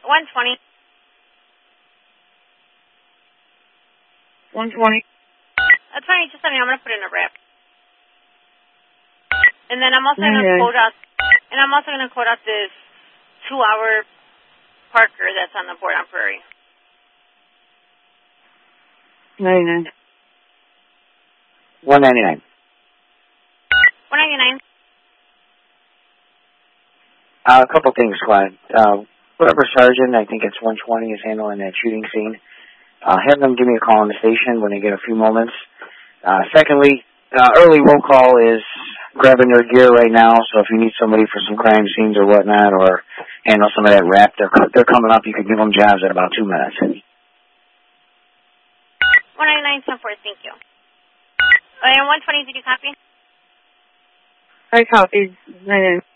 120. 120. That's fine. Just let me know. I'm going to put it in a wrap. And then I'm also going to quote out. And I'm also going to quote out this 2-hour Parker that's on the board on Prairie. 99. 199. 199. A couple things, Clyde. Whatever sergeant, I think it's 120, is handling that shooting scene. Have them give me a call on the station when they get a few moments. Secondly, early roll call is grabbing their gear right now, so if you need somebody for some crime scenes or whatnot, or handle some of that rap, they're coming up. You could give them jobs in about 2 minutes. 199, 10-4, thank you. And 120, did you copy? I copied. 99.